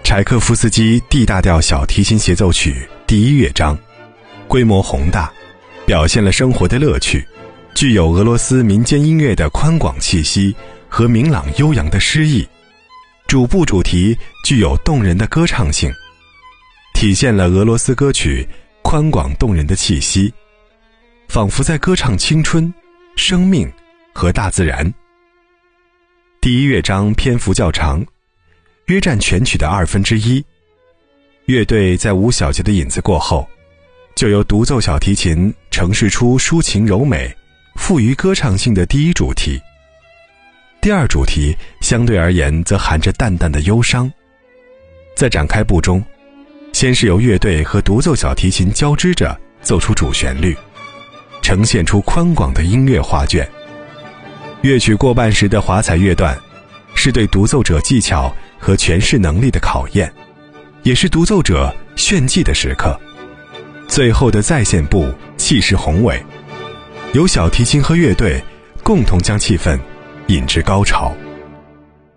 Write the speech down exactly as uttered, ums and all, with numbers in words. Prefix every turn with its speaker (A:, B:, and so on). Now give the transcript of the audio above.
A: 柴可夫斯基 D 大调小提琴协奏曲第一乐章，规模宏大，表现了生活的乐趣，具有俄罗斯民间音乐的宽广气息和明朗悠扬的诗意。主部主题具有动人的歌唱性，体现了俄罗斯歌曲宽广动人的气息，仿佛在歌唱青春、生命和大自然。第一乐章篇幅较长，约占全曲的二分之一。乐队在五小节的引子过后，就由独奏小提琴呈现出抒情柔美、富于歌唱性的第一主题。第二主题相对而言则含着淡淡的忧伤。在展开部中，先是由乐队和独奏小提琴交织着奏出主旋律，呈现出宽广的音乐画卷。乐曲过半时的华彩乐段，是对独奏者技巧和诠释能力的考验，也是独奏者炫技的时刻。最后的再现部气势宏伟，由小提琴和乐队共同将气氛引至高潮。